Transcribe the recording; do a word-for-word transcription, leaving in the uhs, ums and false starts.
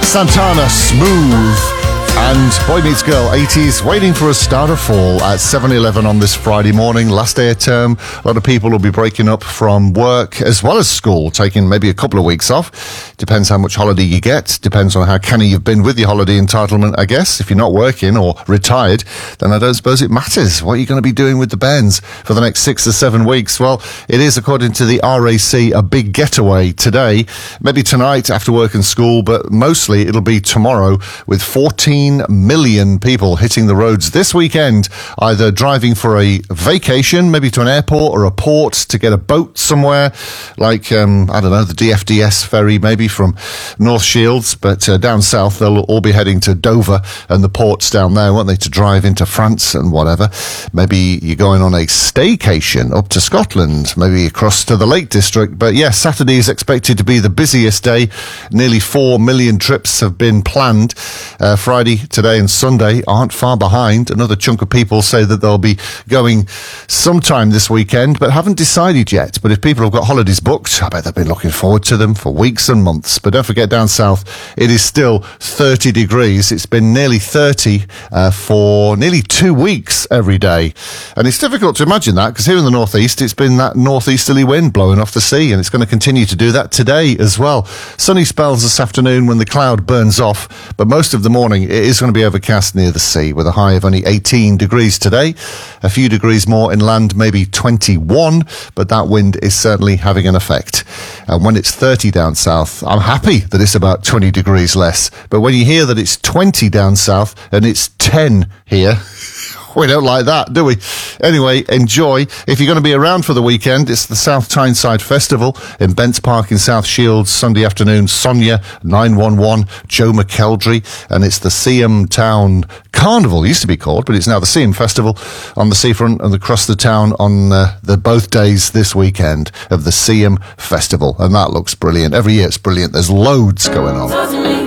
Santana, Smooth, and Boy Meets Girl, eighties, waiting for a start of fall at seven eleven on this Friday morning, last day of term. A lot of people will be breaking up from work as well as school, taking maybe a couple of weeks off. Depends how much holiday you get, depends on how canny you've been with your holiday entitlement, I guess. If you're not working or retired, then I don't suppose it matters. What are you going to be doing with the Bairns for the next six or seven weeks? Well, it is, according to the R A C, a big getaway today, maybe tonight after work and school, but mostly it'll be tomorrow, with fourteen million people hitting the roads this weekend, either driving for a vacation, maybe to an airport or a port to get a boat somewhere, like, um, I don't know, the D F D S ferry maybe from North Shields, but uh, down south they'll all be heading to Dover and the ports down there, won't they, to drive into France and whatever. Maybe you're going on a staycation up to Scotland, maybe across to the Lake District. But yes, Saturday is expected to be the busiest day. Nearly four million trips have been planned. Uh, Friday, today and Sunday aren't far behind. Another chunk of people say that they'll be going sometime this weekend, but haven't decided yet. But if people have got holidays booked, I bet they've been looking forward to them for weeks and months. But don't forget, down south, it is still thirty degrees. It's been nearly thirty uh, for nearly two weeks every day. And it's difficult to imagine that, because here in the northeast, it's been that northeasterly wind blowing off the sea, and it's going to continue to do that today as well. Sunny spells this afternoon when the cloud burns off, but most of the morning it is going to be overcast near the sea, with a high of only eighteen degrees today. A few degrees more inland, maybe twenty-one, but that wind is certainly having an effect. And when it's thirty down south, I'm happy that it's about twenty degrees less. But when you hear that it's twenty down south and it's ten here, we don't like that, do we? Anyway, enjoy. If you're going to be around for the weekend, it's the South Tyneside Festival in Bents Park in South Shields, Sunday afternoon. Sonia, nine one one, Joe McKeldry, and it's the Seaham Town Carnival, it used to be called, but it's now the Seaham Festival on the seafront and across the town on uh, the both days this weekend of the Seaham Festival. And that looks brilliant. Every year it's brilliant. There's loads going on.